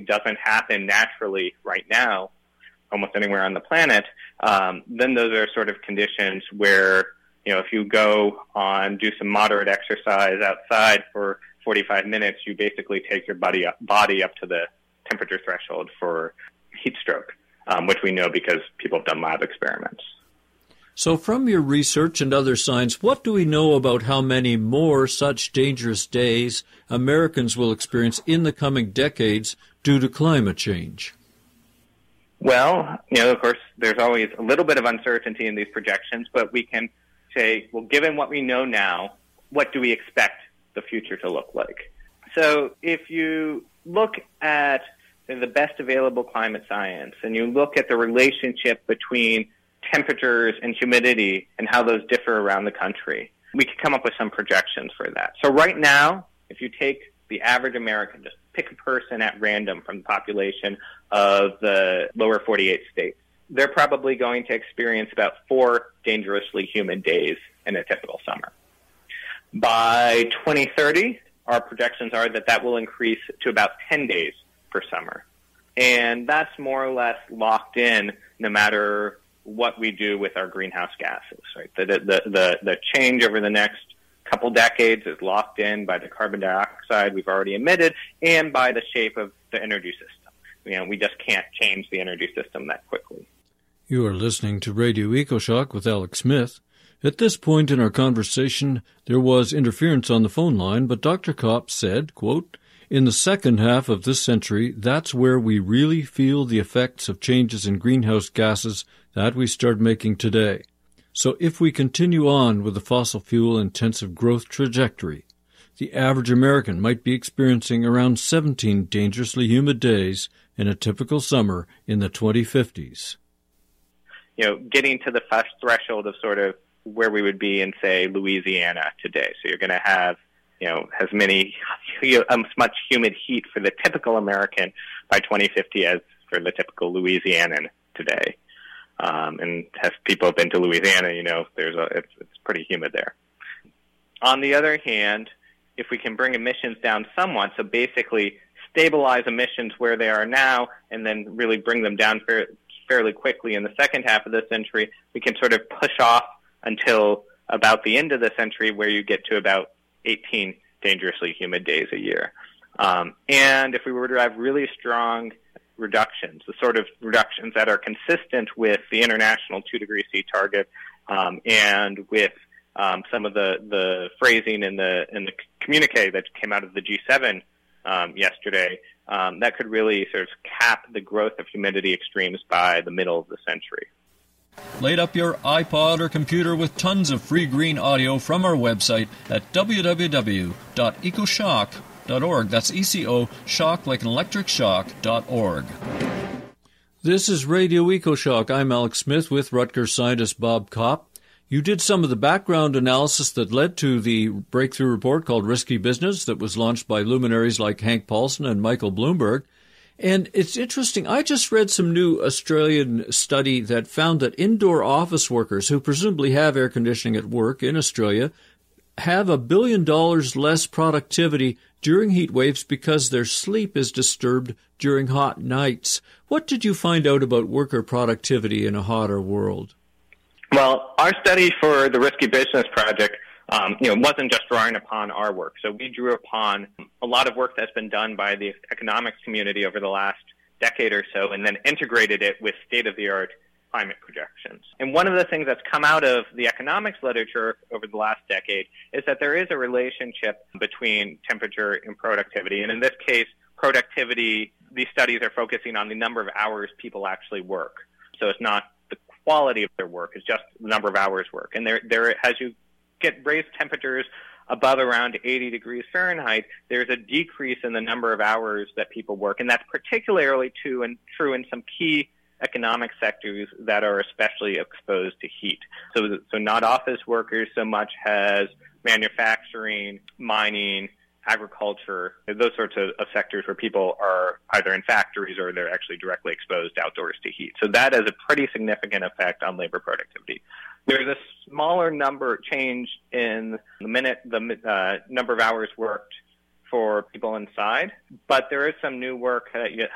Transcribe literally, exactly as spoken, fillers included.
doesn't happen naturally right now, almost anywhere on the planet, um, then those are sort of conditions where, you know, if you go on, do some moderate exercise outside for forty-five minutes, you basically take your body up, body up to the temperature threshold for heat stroke, um, which we know because people have done lab experiments. So from your research and other science, what do we know about how many more such dangerous days Americans will experience in the coming decades due to climate change? Well, you know, of course, there's always a little bit of uncertainty in these projections, but we can say, well, given what we know now, what do we expect the future to look like? So if you look at the best available climate science and you look at the relationship between temperatures and humidity and how those differ around the country, we can come up with some projections for that. So right now, if you take the average American, just pick a person at random from the population of the lower forty-eight states, they're probably going to experience about four dangerously humid days in a typical summer. By twenty thirty, our projections are that that will increase to about ten days per summer. And that's more or less locked in no matter what we do with our greenhouse gases, right? The, the, the, the change over the next couple decades is locked in by the carbon dioxide we've already emitted and by the shape of the energy system. You know, we just can't change the energy system that quickly. You are listening to Radio EcoShock with Alex Smith. At this point in our conversation, there was interference on the phone line, but Doctor Kopp said, quote, "In the second half of this century, that's where we really feel the effects of changes in greenhouse gases that we start making today. So if we continue on with the fossil fuel intensive growth trajectory, the average American might be experiencing around seventeen dangerously humid days in a typical summer in the twenty fifties. You know, getting to the first threshold of sort of where we would be in, say, Louisiana today. So you're going to have, you know, as many, as much humid heat for the typical American by twenty fifty as for the typical Louisianan today. Um, and as people have been to Louisiana, you know, there's a, it's, it's pretty humid there. On the other hand, if we can bring emissions down somewhat, so basically stabilize emissions where they are now and then really bring them down fair, fairly quickly in the second half of the century, we can sort of push off until about the end of the century where you get to about eighteen dangerously humid days a year. Um, and if we were to have really strong reductions, the sort of reductions that are consistent with the international two degree C target um, and with um, some of the, the phrasing in the in the communique that came out of the G seven um, yesterday, um, that could really sort of cap the growth of humidity extremes by the middle of the century. Light up your iPod or computer with tons of free green audio from our website at w w w dot ecoshock dot org. That's E C O, shock like an electric shock, dot org. This is Radio EcoShock. I'm Alex Smith with Rutgers scientist Bob Kopp. You did some of the background analysis that led to the breakthrough report called Risky Business that was launched by luminaries like Hank Paulson and Michael Bloomberg. And it's interesting. I just read some new Australian study that found that indoor office workers who presumably have air conditioning at work in Australia have a billion dollars less productivity during heat waves because their sleep is disturbed during hot nights. What did you find out about worker productivity in a hotter world? Well, our study for the Risky Business Project Um, you know, wasn't just drawing upon our work. So we drew upon a lot of work that's been done by the economics community over the last decade or so and then integrated it with state-of-the-art climate projections. And one of the things that's come out of the economics literature over the last decade is that there is a relationship between temperature and productivity. And in this case, productivity, these studies are focusing on the number of hours people actually work. So it's not the quality of their work, it's just the number of hours work. And there, there, as you get raised temperatures above around eighty degrees Fahrenheit, there's a decrease in the number of hours that people work. And that's particularly true and true in some key economic sectors that are especially exposed to heat. So, so not office workers so much as manufacturing, mining, agriculture, those sorts of, of sectors where people are either in factories or they're actually directly exposed outdoors to heat. So that has a pretty significant effect on labor productivity. There's a smaller number change in the minute, the uh, number of hours worked for people inside, but there is some new work that